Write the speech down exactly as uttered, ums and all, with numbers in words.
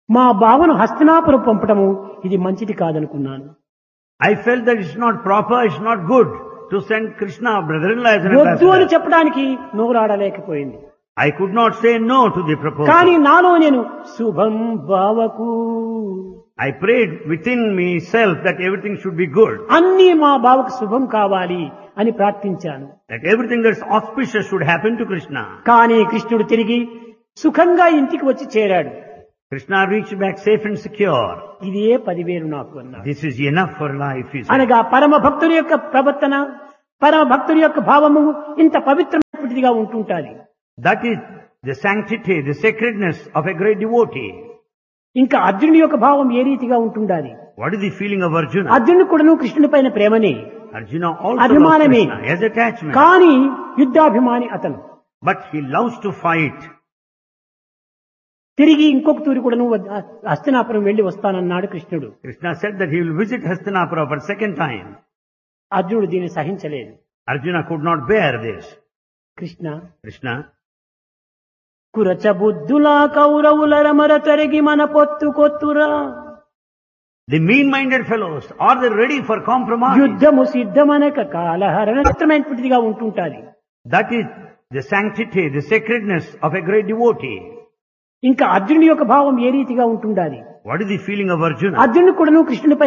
మా బావను హస్తినాపురం పంపటము ఇది మంచిది కాదనుకున్నాను. I felt that it's not proper, it's not good to send Krishna, brother-in-law, as an వద్దు అని ambassador. చెప్పడానికి నోరాడలేకపోయింది. I could not say no to the proposal. కానీ నాలో నేను శుభం బావకు I prayed within myself that everything should be good, అన్నీ మా బావకు శుభం కావాలి అని ప్రార్థించాను. that everything that's auspicious should happen to Krishna. కానీ కృష్ణుడు తిరిగి సుఖంగా ఇంటికి వచ్చి చేరాడు. Krishna reached back safe and secure. ఇదే పదివేలు నాకు అన్నాడు. This is enough for life, he said. అనగా పరమ భక్తుని యొక్క ప్రవర్తన, పరమ భక్తుని యొక్క భావము ఇంత పవిత్రమైనదిగా ఉంటుంటాది. That is the sanctity, the sacredness of a great devotee. ఇంకా అర్జునుడి యొక్క భావం ఏ రీతిగా ఉంటుండాలి? What is the feeling of Arjuna? అర్జునుడు కూడాను కృష్ణుడి పైన ప్రేమనే, Arjuna also loves అభిమానమే, Krishna, he has attachment. కానీ యుద్ధాభిమాని అతను. But he loves to fight. తిరిగి ఇంకొక తూరి కూడాను హస్తినాపురం వెళ్లి వస్తానన్నాడు కృష్ణుడు. Krishna said that he will visit Hastinapura for second time. అర్జునుడు దీన్ని సహించలేదు. Arjuna could not bear this. Krishna Krishna, కురచ బుద్ధులా కౌరవుల రమర తరిగి మన పొత్తు కొత్తురా, the mean-minded fellows, are they ready for compromise? యుద్ధము సిద్ధమనక కాలహరణమైనటువంటిదిగా ఉంటుంటాది. That is the sanctity, the sacredness of a great devotee. ఇంకా అర్జునుడి యొక్క భావం ఏ రీతిగా ఉంటుండాలి? What is the feeling of Arjuna? అర్జునుడు కూడాను కృష్ణుడిపై